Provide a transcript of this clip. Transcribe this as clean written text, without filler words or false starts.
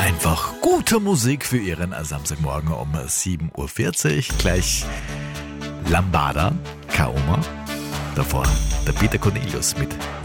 Einfach gute Musik für Ihren Samstagmorgen um 7.40 Uhr. Gleich Lambada, Kaoma. Davor der Peter Cornelius mit